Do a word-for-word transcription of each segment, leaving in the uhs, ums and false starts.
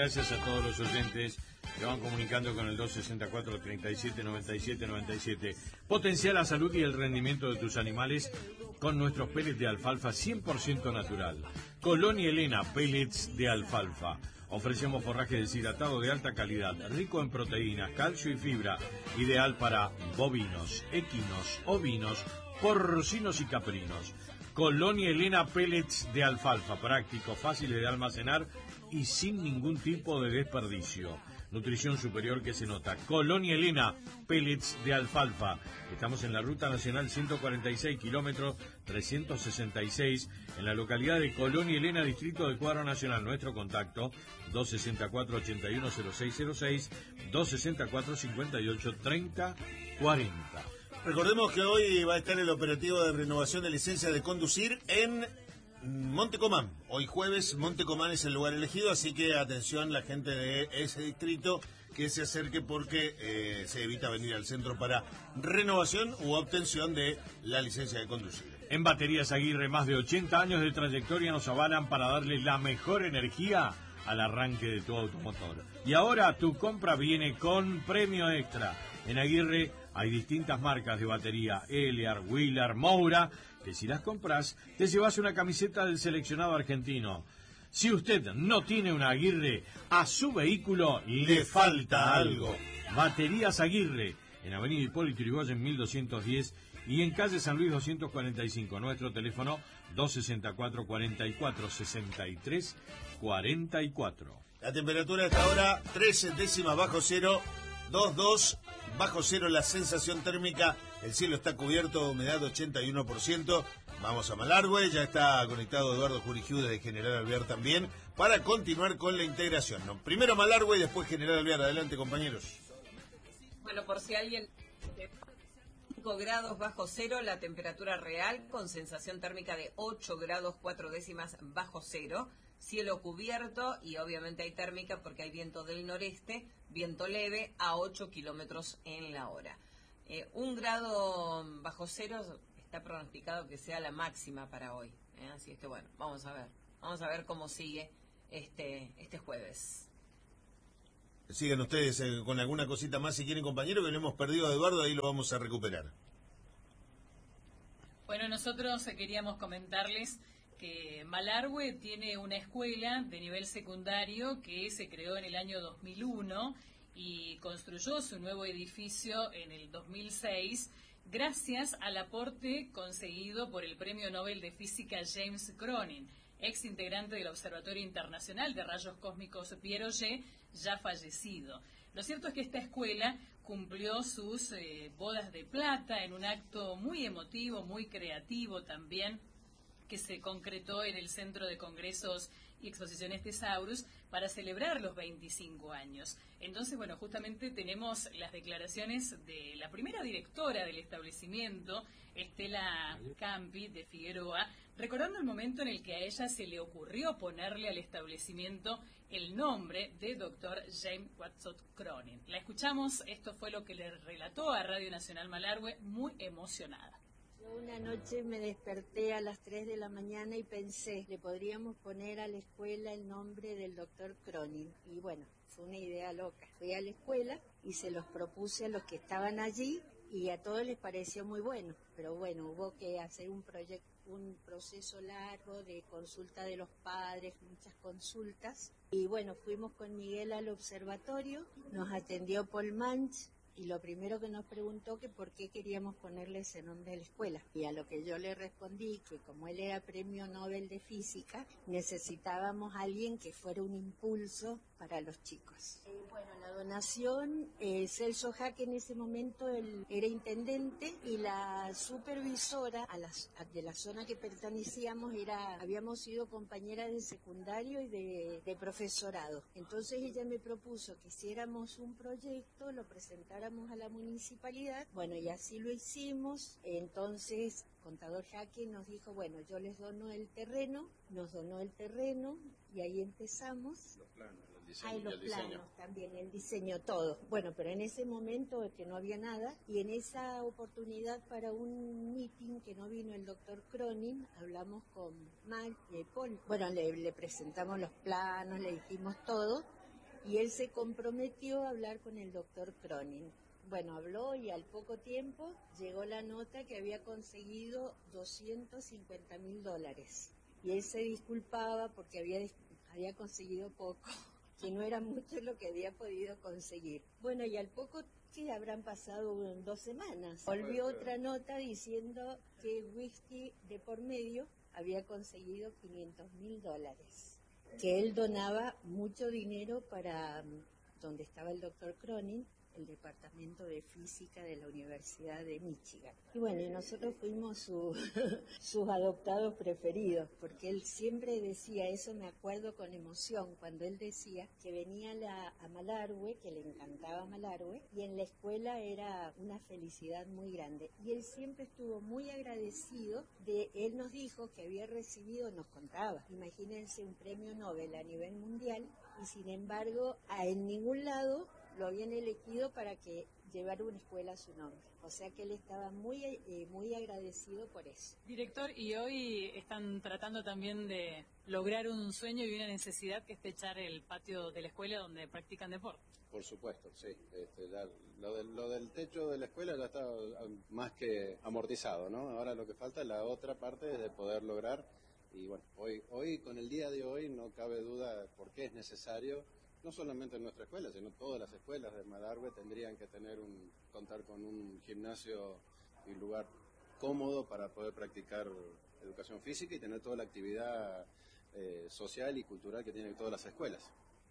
Gracias a todos los oyentes que van comunicando con el dos sesenta y cuatro, treinta y siete, noventa y siete, noventa y siete. Potencia la salud y el rendimiento de tus animales con nuestros pellets de alfalfa cien por ciento natural. Colonia Elena, pellets de alfalfa. Ofrecemos forraje deshidratado de alta calidad, rico en proteínas, calcio y fibra, ideal para bovinos, equinos, ovinos, porcinos y caprinos. Colonia Elena, pellets de alfalfa, práctico, fáciles de almacenar y sin ningún tipo de desperdicio. Nutrición superior que se nota. Colonia Elena, pellets de alfalfa. Estamos en la Ruta Nacional ciento cuarenta y seis, kilómetro trescientos sesenta y seis, en la localidad de Colonia Elena, distrito de Cuadro Nacional. Nuestro contacto, dos sesenta y cuatro, ochenta y uno, cero seis cero seis, dos sesenta y cuatro, cincuenta y ocho, treinta, cuarenta. Recordemos que hoy va a estar el operativo de renovación de licencia de conducir en Montecomán. Hoy jueves, Montecomán es el lugar elegido, así que atención la gente de ese distrito que se acerque porque eh, se evita venir al centro para renovación u obtención de la licencia de conducir. En Baterías Aguirre, más de ochenta años de trayectoria nos avalan para darle la mejor energía al arranque de tu automotor. Y ahora tu compra viene con premio extra. En Aguirre hay distintas marcas de batería, Eliar, Wheeler, Moura, que si las compras te llevas una camiseta del seleccionado argentino. Si usted no tiene una Aguirre, a su vehículo le, le falta algo. Baterías Aguirre, en Avenida Hipólito Yrigoyen mil doscientos diez y en calle San Luis doscientos cuarenta y cinco. Nuestro teléfono dos sesenta y cuatro, cuarenta y cuatro, sesenta y tres, cuarenta y cuatro. La temperatura hasta ahora trece décimas bajo cero, dos dos bajo cero la sensación térmica. El cielo está cubierto, humedad ochenta y uno por ciento. Vamos a Malargüe, ya está conectado Eduardo Jurigiu desde General Alvear también, para continuar con la integración. No, primero Malargüe y después General Alvear. Adelante, compañeros. Bueno, por si alguien... cinco grados bajo cero la temperatura real, con sensación térmica de ocho grados cuatro décimas bajo cero, cielo cubierto y obviamente hay térmica porque hay viento del noreste, viento leve a ocho kilómetros en la hora. Eh, un grado bajo cero está pronosticado que sea la máxima para hoy, ¿eh? Así es que bueno, vamos a ver, vamos a ver cómo sigue este, este jueves. Sigan ustedes eh, con alguna cosita más si quieren, compañero, que no hemos perdido a Eduardo, ahí lo vamos a recuperar. Bueno, nosotros queríamos comentarles que Malargüe tiene una escuela de nivel secundario que se creó en el año dos mil uno y construyó su nuevo edificio en el dos mil seis gracias al aporte conseguido por el Premio Nobel de Física James Cronin, ex integrante del Observatorio Internacional de Rayos Cósmicos Pierre, ya fallecido. Lo cierto es que esta escuela cumplió sus eh, bodas de plata en un acto muy emotivo, muy creativo también, que se concretó en el Centro de Congresos y Exposiciones Tesaurus para celebrar los veinticinco años. Entonces, bueno, justamente tenemos las declaraciones de la primera directora del establecimiento, Estela Campi de Figueroa, recordando el momento en el que a ella se le ocurrió ponerle al establecimiento el nombre de doctor James Watson Cronin. La escuchamos, esto fue lo que le relató a Radio Nacional Malargüe, muy emocionada. Una noche me desperté a las tres de la mañana y pensé, le podríamos poner a la escuela el nombre del doctor Cronin. Y bueno, fue una idea loca. Fui a la escuela y se los propuse a los que estaban allí y a todos les pareció muy bueno. Pero bueno, hubo que hacer un proyecto, un proceso largo de consulta de los padres, muchas consultas. Y bueno, fuimos con Miguel al observatorio, nos atendió Paul Manch, y lo primero que nos preguntó que por qué queríamos ponerle ese nombre a la escuela. Y a lo que yo le respondí que como él era premio Nobel de Física, necesitábamos a alguien que fuera un impulso para los chicos. Eh, bueno, la donación, eh, Celso Jaque en ese momento él era intendente y la supervisora a las, a, de la zona que pertenecíamos era, habíamos sido compañeras de secundario y de, de profesorado. Entonces ella me propuso que hiciéramos un proyecto, lo presentáramos a la municipalidad, bueno, y así lo hicimos. Entonces contador Jaque nos dijo, bueno, yo les dono el terreno, nos donó el terreno y ahí empezamos. Los planos, el diseño. Ay, los y el diseño. planos también, el diseño, todo. Bueno, pero en ese momento que no había nada y en esa oportunidad para un meeting que no vino el doctor Cronin, hablamos con Mal, eh, Paul. Bueno, le, le presentamos los planos, le dijimos todo. y él se comprometió a hablar con el doctor Cronin. Bueno, habló y al poco tiempo llegó la nota que había conseguido doscientos cincuenta mil dólares. Y él se disculpaba porque había, había conseguido poco, que no era mucho lo que había podido conseguir. Bueno, y al poco, que habrán pasado dos semanas, volvió otra nota diciendo que el whisky de por medio había conseguido quinientos mil dólares, que él donaba mucho dinero para donde estaba el doctor Cronin, el departamento de física de la Universidad de Michigan. Y bueno, y nosotros fuimos su, sus adoptados preferidos, porque él siempre decía, eso me acuerdo con emoción, cuando él decía que venía la, a Malargüe, que le encantaba Malargüe, y en la escuela era una felicidad muy grande. Y él siempre estuvo muy agradecido de, él nos dijo que había recibido, nos contaba, imagínense, un premio Nobel a nivel mundial, y sin embargo, a, en ningún lado lo habían elegido para que llevara una escuela a su nombre. O sea que él estaba muy eh, muy agradecido por eso. Director, y hoy están tratando también de lograr un sueño y una necesidad, que es techar el patio de la escuela donde practican deporte. Por supuesto, sí. Este, ya, lo, del, lo del techo de la escuela ya está más que amortizado, ¿no? Ahora lo que falta es la otra parte de poder lograr. Y bueno, hoy, hoy con el día de hoy no cabe duda por qué es necesario. No solamente en nuestra escuela, sino todas las escuelas de Malargüe tendrían que tener un, contar con un gimnasio y lugar cómodo para poder practicar educación física y tener toda la actividad eh, social y cultural que tienen todas las escuelas.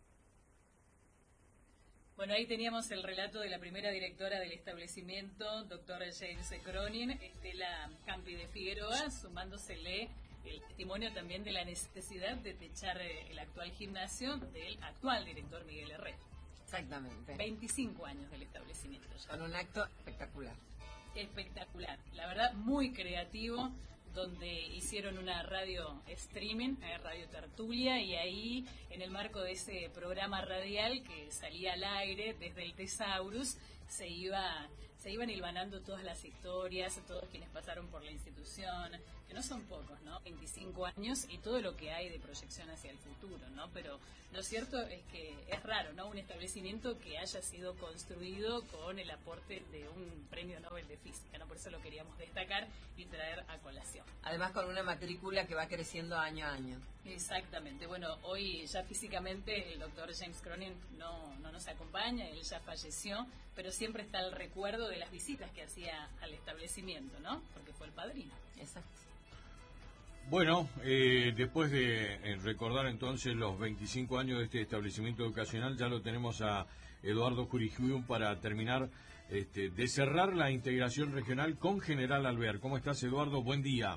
Bueno, ahí teníamos el relato de la primera directora del establecimiento, doctor James Cronin, Estela Campi de Figueroa, sumándosele el testimonio también de la necesidad de techar el actual gimnasio del actual director Miguel Herrera. Exactamente. veinticinco años del establecimiento ya. Con un acto espectacular. Espectacular. La verdad, muy creativo, donde hicieron una radio streaming, eh, radio tertulia, y ahí, en el marco de ese programa radial que salía al aire desde el Tesaurus, se iba... se iban hilvanando todas las historias, todos quienes pasaron por la institución, que no son pocos, ¿no? veinticinco años y todo lo que hay de proyección hacia el futuro, ¿no? Pero lo cierto es que es raro, ¿no? Un establecimiento que haya sido construido con el aporte de un premio Nobel de Física, ¿no? Por eso lo queríamos destacar y traer a colación. Además con una matrícula que va creciendo año a año. Exactamente. Bueno, hoy ya físicamente el doctor James Cronin no, no nos acompaña, él ya falleció, pero siempre está el recuerdo de las visitas que hacía al establecimiento, ¿no? Porque fue el padrino. Exacto. Bueno, eh, después de eh, recordar entonces los veinticinco años de este establecimiento educacional, ya lo tenemos a Eduardo Curijiun para terminar este, de cerrar la integración regional con General Alvear. ¿Cómo estás, Eduardo? Buen día.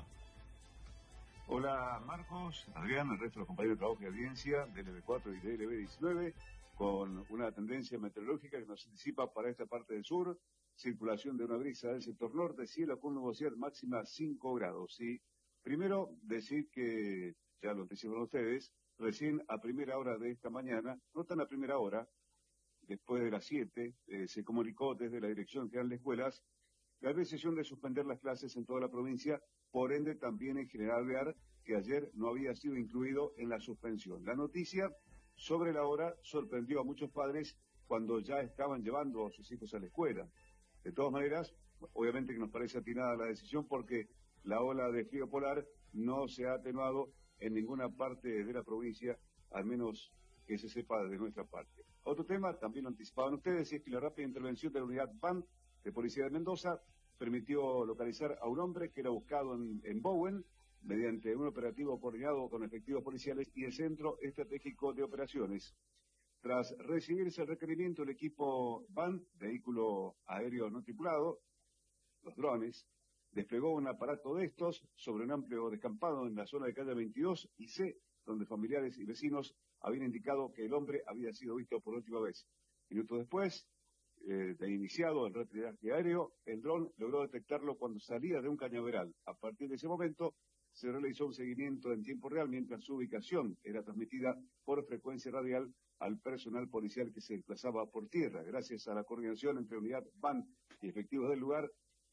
Hola, Marcos, Adrián, el resto de los compañeros de trabajo y audiencia del L B cuatro y del L B diecinueve, con una tendencia meteorológica que nos anticipa para esta parte del sur, circulación de una brisa del sector norte, cielo con nubosidad máxima cinco grados, ¿sí? Primero, decir que, ya lo anticiparon ustedes, recién a primera hora de esta mañana, no tan a primera hora, después de las siete, eh, se comunicó desde la Dirección General de Escuelas la decisión de suspender las clases en toda la provincia, por ende también en General Alvear, que ayer no había sido incluido en la suspensión. La noticia sobre la hora sorprendió a muchos padres cuando ya estaban llevando a sus hijos a la escuela. De todas maneras, obviamente que nos parece atinada la decisión porque la ola de frío polar no se ha atenuado en ninguna parte de la provincia, al menos que se sepa de nuestra parte. Otro tema, también lo anticipaban ustedes, y es que la rápida intervención de la unidad B A N de Policía de Mendoza permitió localizar a un hombre que era buscado en, en Bowen mediante un operativo coordinado con efectivos policiales y el Centro Estratégico de Operaciones. Tras recibirse el requerimiento, el equipo B A N, vehículo aéreo no tripulado, los drones, desplegó un aparato de estos sobre un amplio descampado en la zona de calle veintidós y C, donde familiares y vecinos habían indicado que el hombre había sido visto por última vez. Minutos después eh, de iniciado el retridaje aéreo, el dron logró detectarlo cuando salía de un cañaveral. A partir de ese momento se realizó un seguimiento en tiempo real mientras su ubicación era transmitida por frecuencia radial al personal policial que se desplazaba por tierra. Gracias a la coordinación entre unidad B A N y efectivos del lugar,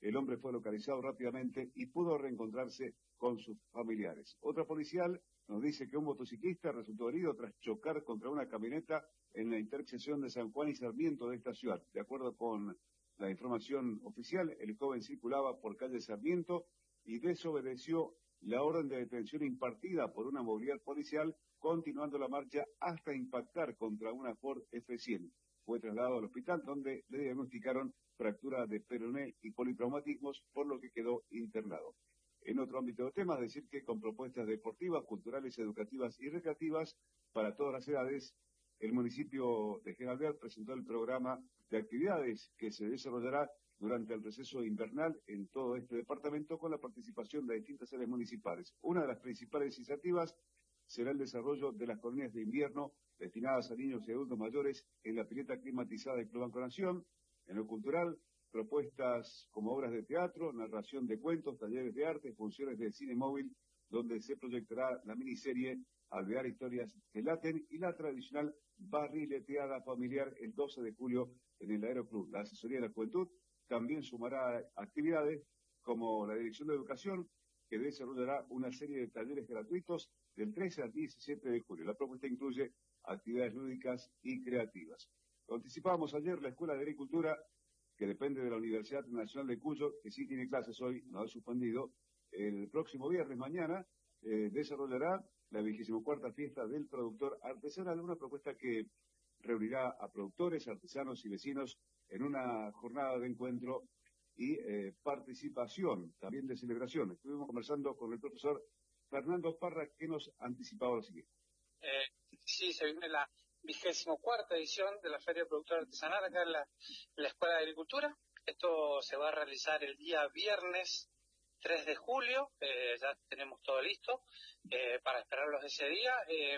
el hombre fue localizado rápidamente y pudo reencontrarse con sus familiares. Otra policial nos dice que un motociclista resultó herido tras chocar contra una camioneta en la intersección de San Juan y Sarmiento de esta ciudad. De acuerdo con la información oficial, el joven circulaba por calle Sarmiento y desobedeció la orden de detención impartida por una movilidad policial, continuando la marcha hasta impactar contra una Ford F cien. Fue trasladado al hospital donde le diagnosticaron fractura de peroné y politraumatismos, por lo que quedó internado. En otro ámbito de temas, decir que con propuestas deportivas, culturales, educativas y recreativas para todas las edades, el municipio de General Alvear presentó el programa de actividades que se desarrollará durante el receso invernal en todo este departamento con la participación de distintas áreas municipales. Una de las principales iniciativas será el desarrollo de las colonias de invierno destinadas a niños y adultos mayores en la pileta climatizada del Club Banco Nación. En lo cultural, propuestas como obras de teatro, narración de cuentos, talleres de arte, funciones de cine móvil, donde se proyectará la miniserie Alvear Historias que Laten y la tradicional barrileteada familiar el doce de julio en el Aeroclub. La Asesoría de la Juventud también sumará actividades como la Dirección de Educación, que desarrollará una serie de talleres gratuitos del trece al diecisiete de julio. La propuesta incluye actividades lúdicas y creativas. Lo anticipábamos ayer, la Escuela de Agricultura, que depende de la Universidad Nacional de Cuyo, que sí tiene clases hoy, no ha suspendido, el próximo viernes, mañana, eh, desarrollará la vigésima cuarta fiesta del productor artesanal, una propuesta que reunirá a productores, artesanos y vecinos en una jornada de encuentro y eh, participación, también de celebración. Estuvimos conversando con el profesor Fernando Parra, que nos anticipaba lo siguiente. Eh, sí, se viene la vigésima cuarta edición de la Feria del Productor Artesanal acá en la, en la Escuela de Agricultura. Esto se va a realizar el día viernes tres de julio, eh, ya tenemos todo listo eh, para esperarlos ese día. Eh,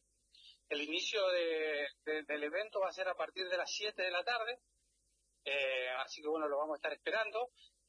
el inicio de, de, del evento va a ser a partir de las siete de la tarde, eh, así que bueno, lo vamos a estar esperando.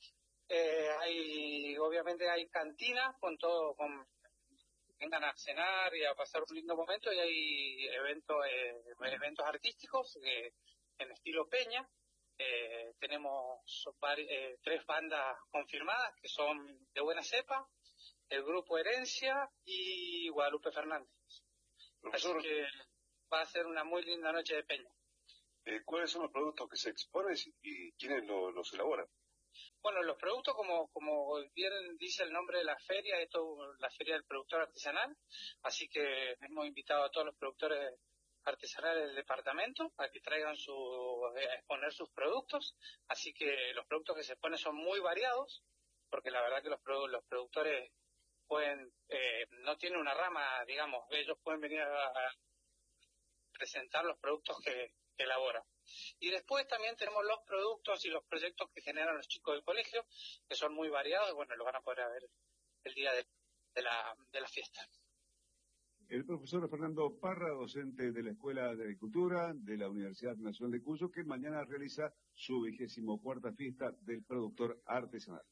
Eh, hay, obviamente hay cantina con todo, con vengan a cenar y a pasar un lindo momento, y hay eventos, eh, eventos artísticos eh, en estilo Peña. Eh, tenemos vari, eh, tres bandas confirmadas que son de buena cepa, el Grupo Herencia y Guadalupe Fernández. Profesor, así que va a ser una muy linda noche de peña. Eh, ¿Cuáles son los productos que se exponen y quiénes lo, los elaboran? Bueno, los productos, como, como bien dice el nombre de la feria, esto es la Feria del Productor Artesanal, así que hemos invitado a todos los productores artesanales del departamento a que traigan su, a exponer sus productos, así que los productos que se exponen son muy variados, porque la verdad que los, los productores pueden, eh, no tienen una rama, digamos, ellos pueden venir a, a presentar los productos que, que elaboran. Y después también tenemos los productos y los proyectos que generan los chicos del colegio, que son muy variados, y bueno, lo van a poder ver el día de, de, la, de la fiesta. El profesor Fernando Parra, docente de la Escuela de Agricultura de la Universidad Nacional de Cuyo, que mañana realiza su vigésimo cuarta fiesta del productor artesanal.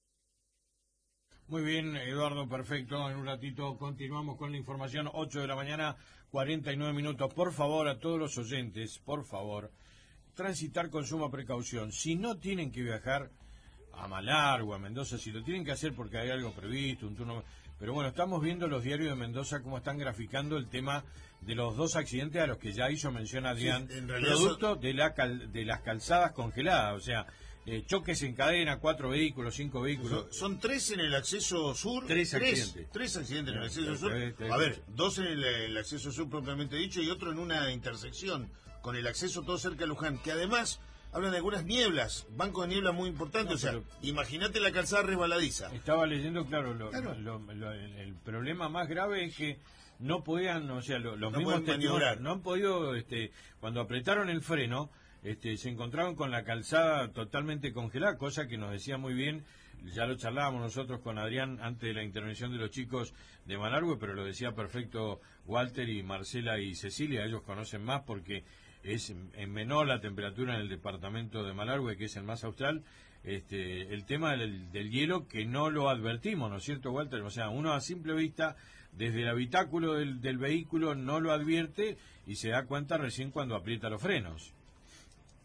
Muy bien, Eduardo, perfecto. En un ratito continuamos con la información. ocho de la mañana, cuarenta y nueve minutos. Por favor, a todos los oyentes, por favor, transitar con suma precaución. Si no tienen que viajar a Malargüe, a Mendoza, si lo tienen que hacer porque hay algo previsto, un turno... Pero bueno, estamos viendo los diarios de Mendoza cómo están graficando el tema de los dos accidentes a los que ya hizo mención Adrián, sí, producto son... de, la cal... de las calzadas congeladas, o sea... Eh, choques en cadena, cuatro vehículos, cinco vehículos. Son, son tres en el acceso sur. Tres, tres accidentes. Tres accidentes en el acceso sur. A ver, dos en el, el acceso sur propiamente dicho y otro en una intersección con el acceso todo cerca de Luján, que además hablan de algunas nieblas, banco de niebla muy importante. No, o sea, pero... imagínate la calzada resbaladiza. Estaba leyendo, claro, lo, claro. Lo, lo, el, el problema más grave es que no podían, o sea, lo, los no mismos testigos no han podido, este, cuando apretaron el freno, Este, se encontraron con la calzada totalmente congelada, cosa que nos decía muy bien, ya lo charlábamos nosotros con Adrián antes de la intervención de los chicos de Malargüe, pero lo decía perfecto Walter y Marcela y Cecilia, ellos conocen más porque es en menor la temperatura en el departamento de Malargüe, que es el más austral, este, el tema del, del hielo que no lo advertimos, ¿no es cierto, Walter? O sea, uno a simple vista, desde el habitáculo del, del vehículo no lo advierte y se da cuenta recién cuando aprieta los frenos.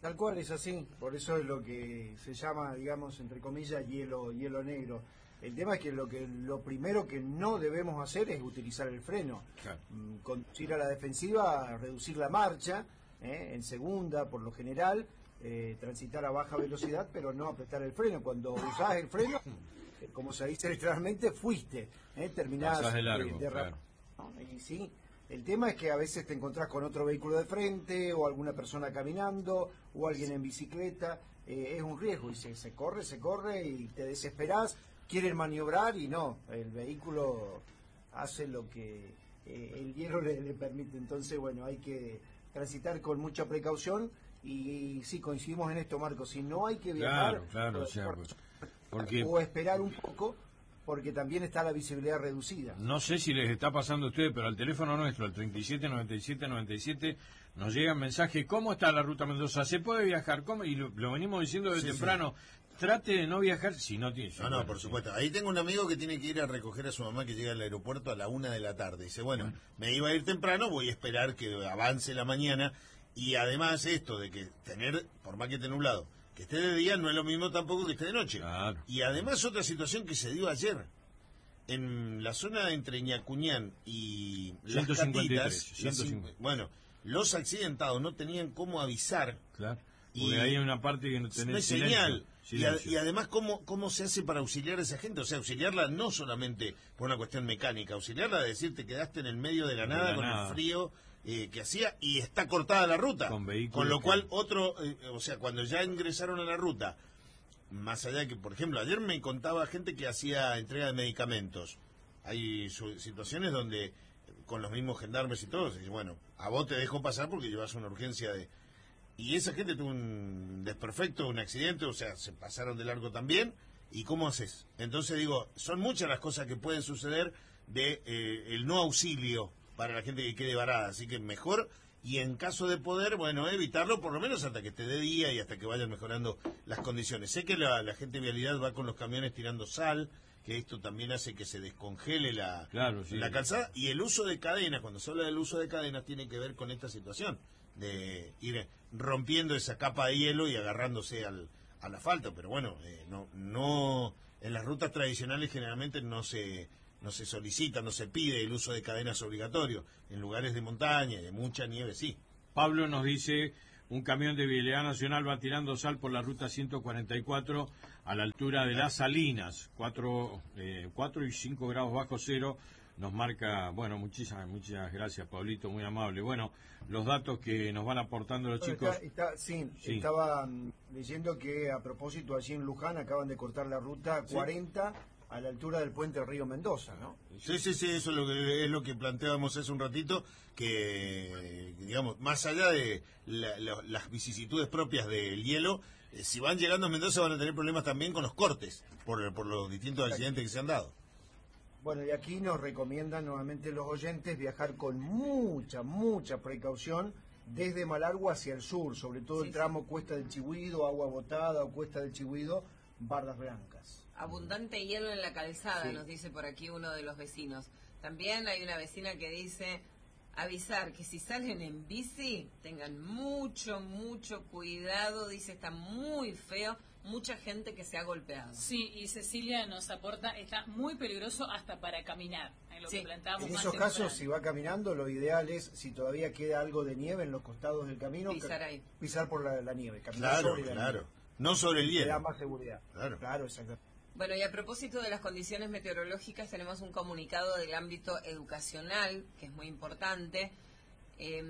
Tal cual, es así. Por eso es lo que se llama, digamos, entre comillas, hielo, hielo negro. El tema es que lo que lo primero que no debemos hacer es utilizar el freno. Claro. Conducir a la defensiva, reducir la marcha, ¿eh? En segunda, por lo general, eh, transitar a baja velocidad, pero no apretar el freno. Cuando usás el freno, eh, como se dice literalmente, fuiste, ¿eh? Terminás Pasás de largo, de, de claro. ¿no? Y sí, el tema es que a veces te encontrás con otro vehículo de frente, o alguna persona caminando, o alguien en bicicleta. Eh, es un riesgo, y se, se corre, se corre, y te desesperás, quieren maniobrar, y no, el vehículo hace lo que eh, el hielo le, le permite. Entonces, bueno, hay que transitar con mucha precaución, y, y sí, coincidimos en esto, Marco, si no hay que viajar, Claro, claro, o, o sea, pues, porque o esperar un poco, porque también está la visibilidad reducida. no sé si les está pasando a ustedes, pero al teléfono nuestro, al treinta y siete noventa y siete noventa y siete, nos llegan mensajes: ¿cómo está la ruta Mendoza? ¿Se puede viajar? ¿Cómo? Y lo, lo venimos diciendo desde Sí, temprano. Trate de no viajar si no tiene... No, no, por supuesto. Ahí tengo un amigo que tiene que ir a recoger a su mamá, que llega al aeropuerto a la una de la tarde. Dice, bueno, bueno, me iba a ir temprano, voy a esperar que avance la mañana. Y además esto de que tener, por más que esté nublado, que esté de día no es lo mismo tampoco que esté de noche. Claro. Y además otra situación que se dio ayer. En la zona entre Ñacuñán y Las ciento cincuenta y tres, Catitas, ciento las- cincuenta. bueno, los accidentados no tenían cómo avisar. Claro. Y Porque hay una parte que no no tenés hay silencio, señal. Y, a- silencio. y además, ¿cómo, ¿cómo se hace para auxiliar a esa gente? O sea, auxiliarla no solamente por una cuestión mecánica, auxiliarla de decir, te quedaste en el medio de la De nada la con nada. el frío eh, que hacía y está cortada la ruta. Con vehículos lo que- cual, otro, eh, o sea, cuando ya ingresaron a la ruta, más allá de que, por ejemplo, ayer me contaba gente que hacía entrega de medicamentos. Hay su- situaciones donde, eh, con los mismos gendarmes y todo, se dice, bueno, a vos te dejo pasar porque llevas una urgencia de... Y esa gente tuvo un desperfecto, un accidente, o sea, se pasaron de largo también. ¿Y cómo haces? Entonces digo, son muchas las cosas que pueden suceder de eh, el no auxilio para la gente que quede varada. Así que mejor, y en caso de poder, bueno, evitarlo por lo menos hasta que esté de día y hasta que vayan mejorando las condiciones. Sé que la, la gente de vialidad va con los camiones tirando sal, que esto también hace que se descongele la, Claro, sí. la calzada. Y el uso de cadenas, cuando se habla del uso de cadenas, tiene que ver con esta situación de ir rompiendo esa capa de hielo y agarrándose al, al asfalto. Pero bueno, eh, no, no, en las rutas tradicionales generalmente no se, no se solicita, no se pide el uso de cadenas obligatorio. En lugares de montaña y de mucha nieve, sí. Pablo nos dice: un camión de Vialidad Nacional va tirando sal por la ruta ciento cuarenta y cuatro a la altura de Las Salinas, cuatro y cinco grados bajo cero. Nos marca, bueno, muchísimas muchas gracias, Pablito, muy amable. Bueno, los datos que nos van aportando los Bueno, chicos. está- está- sí, Sí. estaba mm, leyendo que a propósito allí en Luján acaban de cortar la ruta Sí. cuarenta a la altura del puente del río Mendoza, ¿no? Sí, sí, sí, eso es lo que, es lo que planteábamos hace un ratito, que, digamos, más allá de la- la- las vicisitudes propias del hielo, eh, si van llegando a Mendoza van a tener problemas también con los cortes, por, por los distintos accidentes que se han dado. Bueno, y aquí nos recomiendan nuevamente los oyentes viajar con mucha, mucha precaución desde Malargüe hacia el sur, sobre todo Sí, el sí. tramo Cuesta del Chihuido, Agua Botada o Cuesta del Chihuido, Bardas Blancas. Abundante hielo en la calzada, Sí. nos dice por aquí uno de los vecinos. También hay una vecina que dice avisar que si salen en bici tengan mucho, mucho cuidado. Dice, está muy feo, mucha gente que se ha golpeado. Sí, y Cecilia nos aporta, está muy peligroso hasta para caminar, en lo Sí. que plantábamos En más esos casos, temprano. si va caminando, lo ideal es, si todavía queda algo de nieve en los costados del camino, Pisar ca- ahí. pisar por la, la nieve, caminar Claro, sobre la claro. nieve. No sobre el Te da hielo. más seguridad. Claro. Claro, exacto. Bueno, y a propósito de las condiciones meteorológicas, tenemos un comunicado del ámbito educacional, que es muy importante. Eh,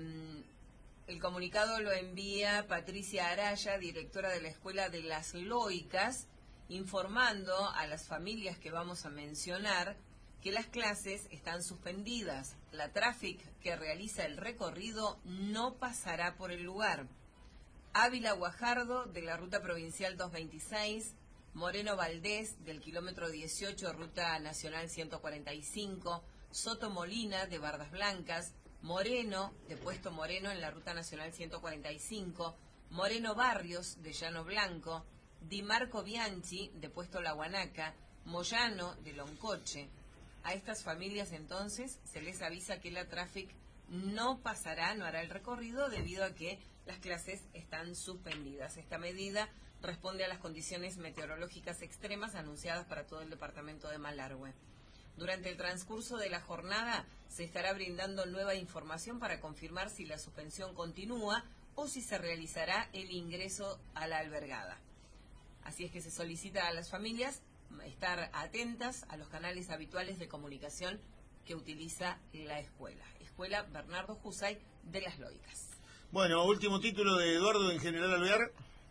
el comunicado lo envía Patricia Araya, directora de la Escuela de las Loicas, informando a las familias que vamos a mencionar que las clases están suspendidas. La Traffic que realiza el recorrido no pasará por el lugar. Ávila Guajardo, de la Ruta Provincial doscientos veintiséis, Moreno Valdés, del kilómetro dieciocho, Ruta Nacional ciento cuarenta y cinco, Soto Molina, de Bardas Blancas, Moreno, de Puesto Moreno, en la Ruta Nacional ciento cuarenta y cinco, Moreno Barrios, de Llano Blanco, Di Marco Bianchi, de Puesto La Guanaca, Moyano, de Loncoche. A estas familias, entonces, se les avisa que la Traffic no pasará, no hará el recorrido debido a que las clases están suspendidas. Esta medida responde a las condiciones meteorológicas extremas anunciadas para todo el departamento de Malargüe. Durante el transcurso de la jornada se estará brindando nueva información para confirmar si la suspensión continúa o si se realizará el ingreso a la albergada. Así es que se solicita a las familias estar atentas a los canales habituales de comunicación que utiliza la escuela. Escuela Bernardo Jusay de Las Lóicas. Bueno, último título de Eduardo en General Alvear.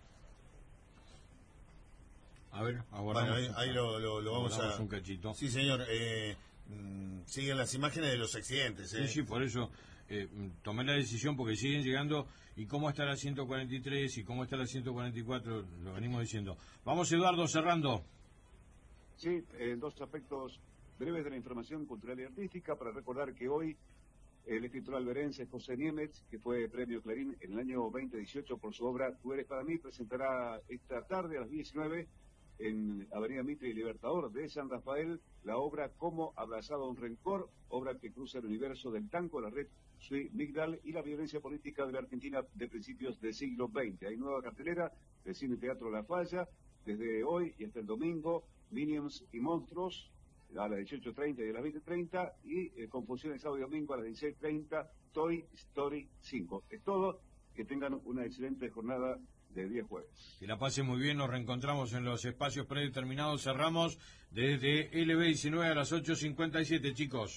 A ver, aguardamos. Bueno, ahí, ahí lo, lo, lo vamos a... un cachito. Sí, señor. Eh, mm, siguen las imágenes de los accidentes. ¿eh? Sí, sí, por eso eh, tomé la decisión, porque siguen llegando. ¿Y cómo está la ciento cuarenta y tres? ¿Y cómo está la ciento cuarenta y cuatro? Lo venimos diciendo. Vamos, Eduardo, cerrando. Sí, eh, dos aspectos breves de la información cultural y artística, para recordar que hoy el escritor alberense José Niemetz, que fue premio Clarín en el año veinte dieciocho por su obra Tú eres para mí, presentará esta tarde a las diecinueve en Avenida Mitre y Libertador de San Rafael la obra Cómo abrazado a un rencor, obra que cruza el universo del tango, la red Sui Migdal y la violencia política de la Argentina de principios del siglo veinte. Hay nueva cartelera del Cine Teatro La Falla, desde hoy y hasta el domingo, Minions y Monstruos, a las dieciocho treinta y a las veinte treinta, y eh, Confusión el sábado y domingo a las dieciséis treinta, Toy Story cinco. Es todo, que tengan una excelente jornada de día jueves. Que la pasen muy bien, nos reencontramos en los espacios predeterminados, cerramos desde L B diecinueve a las ocho cincuenta y siete, chicos.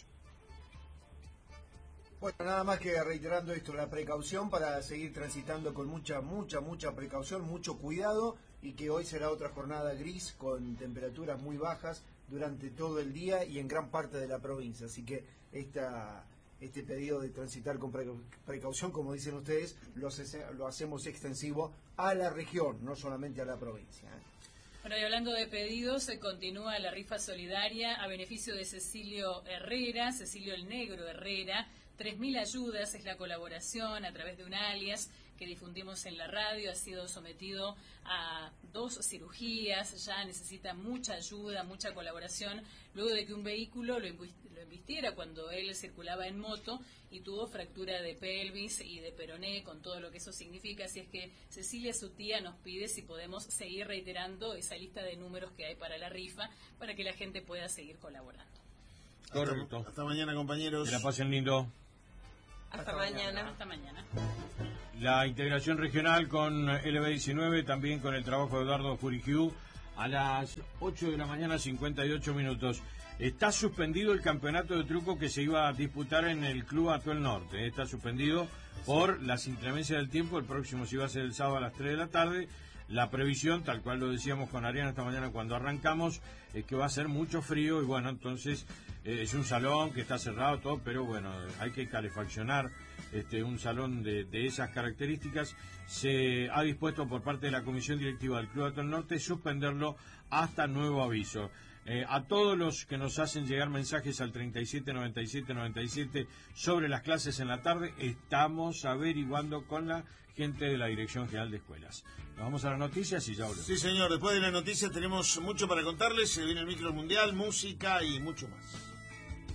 Bueno, nada más que reiterando esto, la precaución para seguir transitando con mucha, mucha, mucha precaución, mucho cuidado, y que hoy será otra jornada gris con temperaturas muy bajas durante todo el día y en gran parte de la provincia. Así que esta, este pedido de transitar con precaución, como dicen ustedes, lo, lo hacemos extensivo a la región, no solamente a la provincia. Bueno, y hablando de pedidos, se continúa la rifa solidaria a beneficio de Cecilio Herrera, Cecilio el Negro Herrera. tres mil ayudas es la colaboración a través de un alias que difundimos en la radio. Ha sido sometido a dos cirugías, ya necesita mucha ayuda, mucha colaboración, luego de que un vehículo lo embistiera cuando él circulaba en moto y tuvo fractura de pelvis y de peroné, con todo lo que eso significa. Así es que Cecilia, su tía, nos pide si podemos seguir reiterando esa lista de números que hay para la rifa, para que la gente pueda seguir colaborando. Correcto. Hasta, hasta mañana, compañeros. Que la pasen lindo. Hasta, hasta mañana. mañana. Hasta mañana. La integración regional con L B diecinueve, también con el trabajo de Eduardo Furigiu, a las ocho de la mañana, cincuenta y ocho minutos. Está suspendido el campeonato de truco que se iba a disputar en el Club Atuel Norte. Está suspendido por las inclemencias del tiempo. El próximo se iba a ser el sábado a las tres de la tarde. La previsión, tal cual lo decíamos con Ariana esta mañana cuando arrancamos, es que va a ser mucho frío y bueno, entonces eh, es un salón que está cerrado todo, pero bueno, hay que calefaccionar este, un salón de, de esas características. Se ha dispuesto por parte de la Comisión Directiva del Club Atuel Norte suspenderlo hasta nuevo aviso. Eh, a todos los que nos hacen llegar mensajes al treinta y siete noventa y siete noventa y siete sobre las clases en la tarde, estamos averiguando con la gente de la Dirección General de Escuelas. Nos vamos a las noticias y ya volvemos. Sí, señor, después de las noticias tenemos mucho para contarles. Se viene el micro mundial, música y mucho más.